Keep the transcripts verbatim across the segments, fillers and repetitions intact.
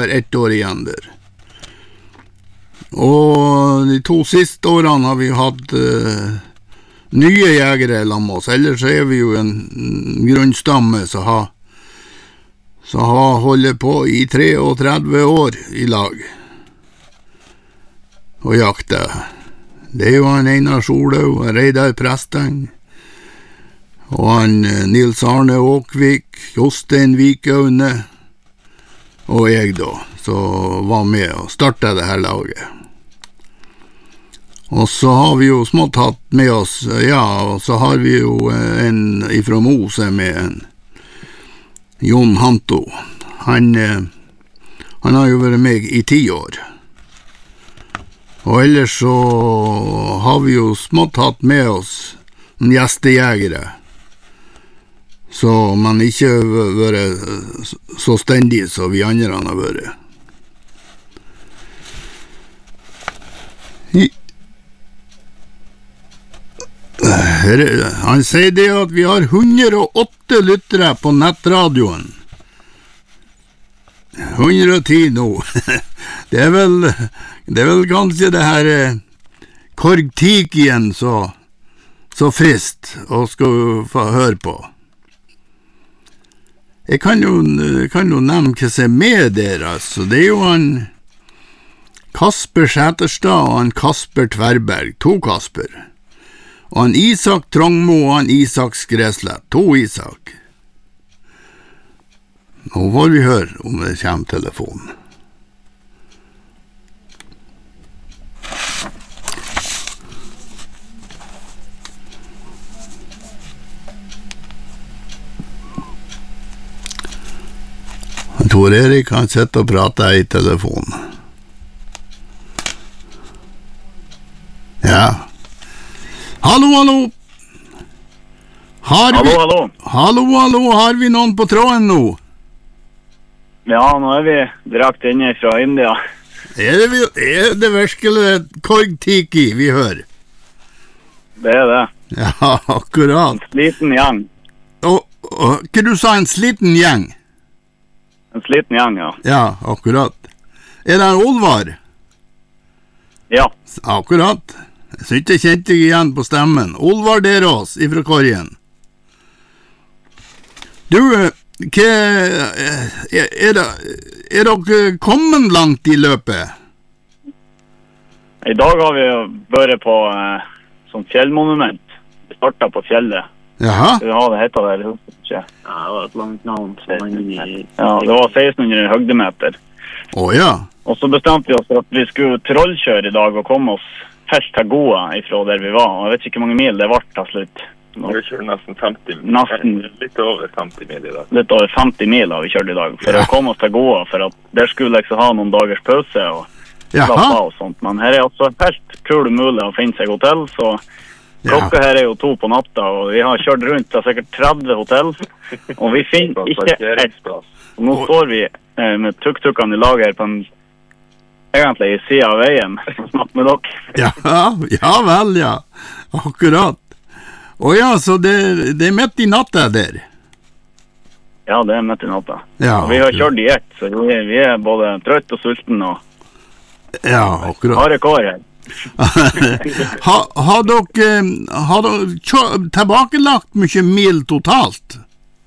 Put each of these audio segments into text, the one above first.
bare ett år igjen der. Og de to siste årene har vi hatt uh, nye jegere sammen med oss, ellers er vi jo en grunnstamme som har, som har holdt på i treogtredve år i lag og jakte. Det er jo han Einar Solhaug, Reidar Presteng, og han Nils Arne Åkvik, Jostein Vikaune, og jeg da, som var med og startet det her laget. Og så har vi jo smått hatt med oss, ja, og så har vi jo en ifra Mose med en Jon Hanto. Han, han har jo vært med i ti år. Og ellers så har vi jo smått hatt med oss en gjestejegere, så man ikke har vært så stendig som vi andre har vært. I Han sier det at vi har hundre og åtte lyttere på nettradioen. hundre og ti nå. Det er vel, det er vel kanskje det her eh, korgtikien så, så frist å skal få høre på. Jeg kan jo, kan jo nevne hva som er med der, altså. Det er jo han Kasper Sæterstad og han Kasper Tverberg, to Kasper. Og han Isak Trongmo og han Isak Skreslett, to Isak. Nå får vi høre om det kommer telefonen. Tor Erik han sitter og prater i telefonen. Ja. Hallo, hallo. Har hallo, vi... hallo. Hallo, hallo. Har vi noen på tråden nå? Ja, nå er vi direkte inne fra India. Er det, er det virkelig korgtiki vi hører? Det er det. Ja, akkurat. En sliten gjeng. Og, og hva du sa, en sliten gjeng? En sliten gjeng, ja. Ja, akkurat. Er det en Olvar? Ja. Akkurat. Jeg synes ikke jeg kjente deg igjen på stemmen. Olvar Derås ifra Korgen. Du, hva, er, er, det, er dere kommet langt i løpet? I dag har vi vært på eh, som fjellmonument. Vi startet på fjellet. Jaha? Hva det heter det, eller husker ikke? Ja, det var et langt navn. Ja, det var seksten hundre høgdemeter. Å ja. Og så bestemte vi oss for at vi skulle trollkjøre i dag og komme oss helt til Goa ifra der vi var. Og jeg vet ikke hvor mange mil det ble til slutt. Vi kjørte nesten femti mil. Nesten. Litt over femti mil i dag. Litt over femti mil har vi kjørt i dag. For ja. Å komme oss til Goa, for at der skulle liksom ha noen dagers pause og slappe av og sånt. Men her er altså helt kul mulig å finne seg hotell, så klokka her er jo to på natta, og vi har kjørt rundt til sikkert tretti hotell, og vi finner ikke ett plass. Og nå står vi eh, med tuk-tukene i lager på en egentlig i siden av veien og snakke med dere. Ja, ja vel, ja. Akkurat. Å ja, så det, det er midt i natta der? Ja, det er midt i natta. Ja, og vi har kjørt i ett, så vi, vi er både trøtt og sulten og ja, akkurat. Har rekord her. ha, har dere, har dere kjø- tilbakelagt mye mil totalt?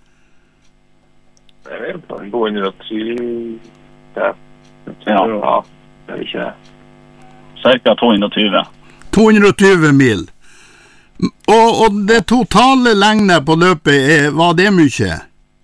Jeg vet på to hundre og tjue. Ja. Ja. Ja. Det er ikke det. Cirka to hundre og tjue. to hundre og tjue mil. Og, og det totale lengde på løpet, er, var det mye?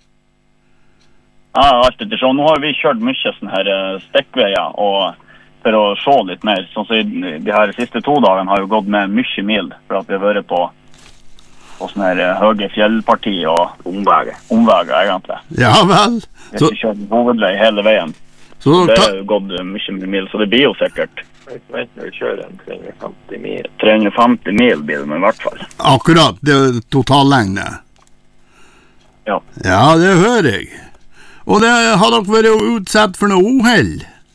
Ja, alt etter så. Nå har vi kjørt mye sånne her stikkveier, og for å se litt mer, sånn så de her siste to dagene har jo gått med mye mil, for at vi har vært på, på sånne her høye fjellparti og omveger, omveger egentlig. Ja vel. Vi har kjørt hovedvei hele veien. Så det har jo gått mye mil, så det blir jo sikkert. Jeg vet når vi kjører en tre hundre og femti mil. tre hundre og femti mil blir det med i hvert fall. Akkurat, det er totallengde. Ja. Ja, det hører jeg. Og det har dere vært utsatt for noe uheld?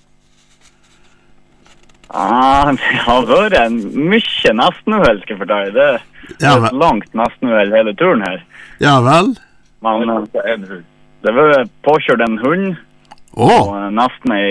Ah, det har vært en mye nestenuheld, skal jeg fortelle. Det, det Ja, er vel. et langt nestenuheld hele turen her. Ja vel. Men Det er en hund. det var påkjørt en hund, Åh. og nesten ei